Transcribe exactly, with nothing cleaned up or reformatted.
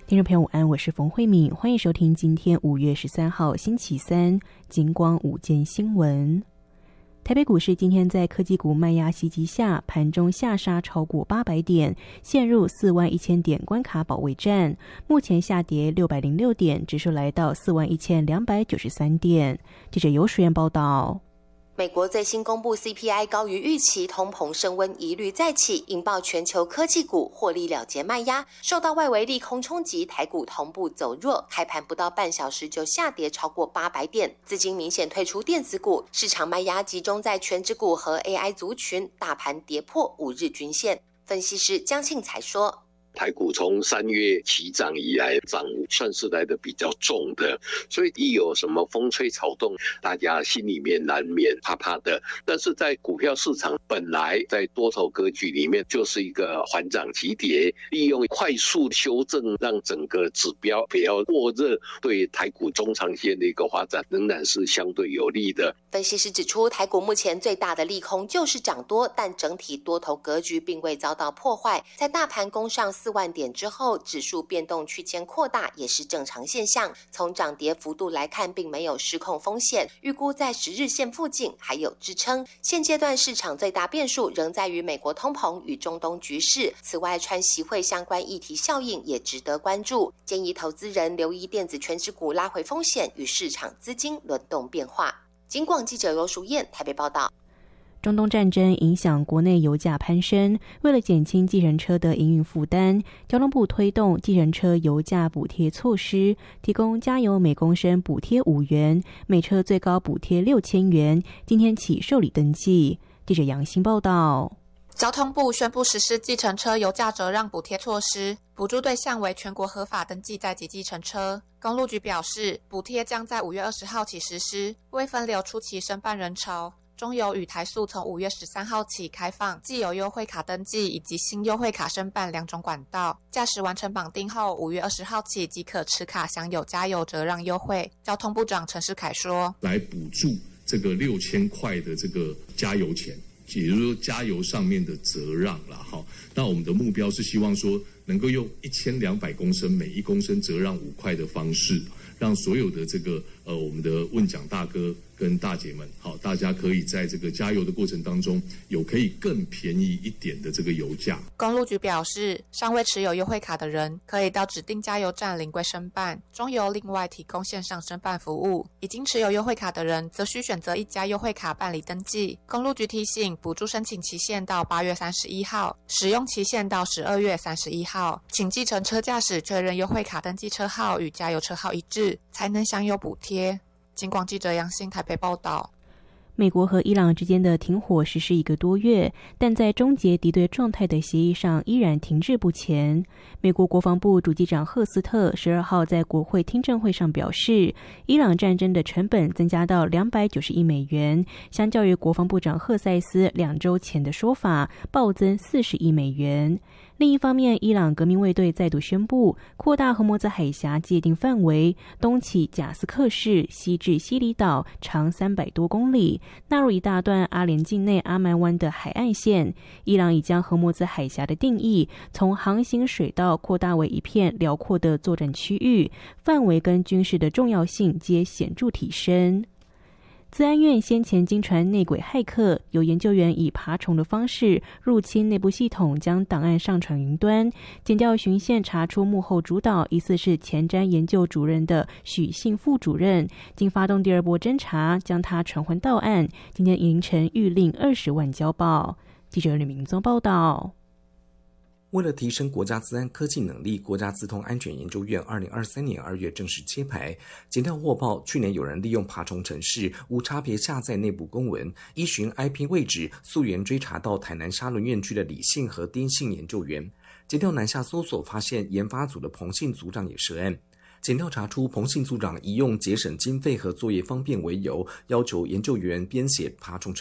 听众朋友午安，我是冯慧敏，欢迎收听今天五月十三号星期三金光午间新闻。台北股市今天在科技股卖压袭击下，盘中下杀超过八百点，陷入四万一千点关卡保卫战。目前下跌六百零六点，指数来到四万一千两百九十三点。记者游淑燕报道。 美国最新公布 C P I 高于预期，通膨升温疑虑再起，引爆全球科技股获利了结卖压，受到外围利空冲击，台股同步走弱，开盘不到半小时就下跌超过八百点，资金明显退出电子股，市场卖压集中在全指股和 A I 族群，大盘跌破五日均线。分析师江庆才说， 台股从三月起涨以来，涨算是来的比较重的，所以一有什么风吹草动，大家心里面难免怕怕的。但是在股票市场本来在多头格局里面就是一个缓涨急跌，利用快速修正让整个指标不要过热，对台股中长线的一个发展仍然是相对有利的。 分析师指出，台股目前最大的利空就是涨多，但整体多头格局并未遭到破坏，在大盘攻上四万点之后，指数变动区间扩大也是正常现象。从涨跌幅度来看，并没有失控风险，预估在十日线附近还有支撑。现阶段市场最大变数仍在于美国通膨与中东局势，此外川习会相关议题效应也值得关注。建议投资人留意电子全指股拉回风险与市场资金轮动变化。金广记者罗淑燕台北报道。 中东战争影响国内油价攀升，为了减轻计程车的营运负担，交通部推动计程车油价补贴措施，提供加油每公升补贴五元，每车最高补贴六千元。今天起受理登记。记者杨欣报道。 交通部宣布实施计程车油价折让补贴措施，补助对象为全国合法登记在籍计程车。公路局表示，补贴将在五月二十号起实施，为分流初期申办人潮。中油与台塑从五月十三号起开放既有优惠卡登记以及新优惠卡申办两种管道，驾驶完成绑定后，五月二十号起即可持卡享有加油折让优惠。交通部长陈世凯说， 来补助这个六千块的这个加油钱，也就是说加油上面的折让啦。好，那我们的目标是希望说能够用一千两百公升每一公升折让五块的方式，让所有的这个呃我们的问奖大哥跟大姐们，好，大家可以在这个加油的过程当中有可以更便宜一点的这个油价。 公路局表示，尚未持有优惠卡的人可以到指定加油站临柜申办，中油另外提供线上申办服务。已经持有优惠卡的人则需选择一家优惠卡办理登记。公路局提醒，补助申请期限到八月三十一号，使用期限到十二月三十一号，请计程车驾驶确认优惠卡登记车号与加油车号一致，才能享有补贴。金广记者杨欣台北报道。 美国和伊朗之间的停火实施一个多月，但在终结敌对状态的协议上依然停滞不前。美国国防部主机长赫斯特十二号在国会听证会上表示，伊朗战争的成本增加到两百九十亿美元，相较于国防部长赫塞斯两周前的说法，暴增四十亿美元。另一方面，伊朗革命卫队再度宣布扩大荷姆兹海峡界定范围，东起贾斯克市，西至西里岛，长三百多公里，纳入一大段阿联境内阿曼湾的海岸线。伊朗已将荷姆兹海峡的定义从航行水道扩大为一片辽阔的作战区域，范围跟军事的重要性皆显著提升。资安院先前经传内鬼骇客，有研究员以爬虫的方式入侵内部系统，将档案上传云端。检调巡线查出幕后主导疑似是前瞻研究主任的许姓副主任，经发动第二波侦查，将他传唤到案。今天凌晨谕令二十万交报。记者吕明宗报道。 为了提升国家资安科技能力，国家资通安全研究院二零二三年二月正式揭牌。检调获报，去年有人利用爬虫程式无差别下载内部公文，依循 I P 位置溯源追查到台南沙仑院区的李姓和丁姓研究员。检调南下搜索，发现研发组的彭姓组长也涉案。检调查出彭姓组长以用节省经费和作业方便为由，要求研究员编写爬虫程